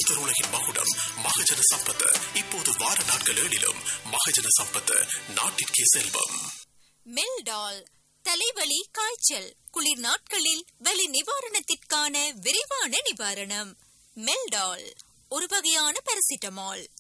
Computer உலகின் மகுடம் மகஜன சம்பத். இப்போது வார நாட்கள் 7 மகஜன சம்பத், நாட்டிற்கே செல்வம். மெல்டால் தலைவலி, காய்ச்சல், குளிர் நாட்களில் வலி நிவாரணத்திற்கான விரைவான நிவாரணம். மெல்டால் ஒரு வகையான பாராசிட்டமால்.